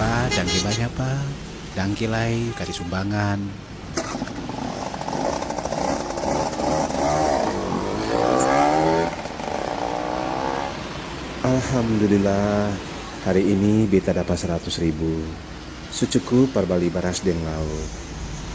Pak, dangki banyak Pak. Dangki lai, kasih sumbangan. Alhamdulillah, hari ini beta dapat 100.000. Sucukup parbali baras deng lauk.